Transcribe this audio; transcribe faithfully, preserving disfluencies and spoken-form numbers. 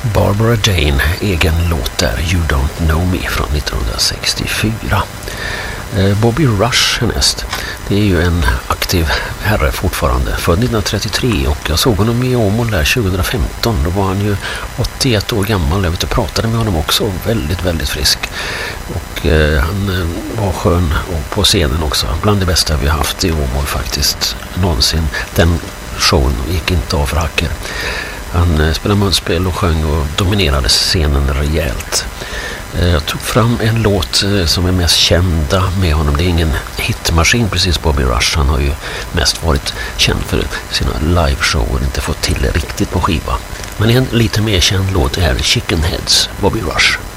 Barbara Jane, egen låt där, You Don't Know Me från nittonhundrasextiofyra. Bobby Rush härnäst. Det är ju en aktiv herre fortfarande, född nittonhundratrettiotre, och jag såg honom i Åmål där tjugohundrafemton. Då var han ju åttioett år gammal. Jag vet, jag pratade med honom också, väldigt, väldigt frisk. Och eh, han eh, var skön och på scenen också. Bland det bästa vi har haft i Åmål faktiskt någonsin. Den showen gick inte av för hacker. Han eh, spelade munspel och sjöng och dominerade scenen rejält. Jag tog fram en låt som är mest kända med honom. Det är ingen hitmaskin precis, Bobby Rush. Han har ju mest varit känd för sina liveshower och inte fått till det riktigt på skiva. Men en lite mer känd låt är Chicken Heads, Bobby Rush.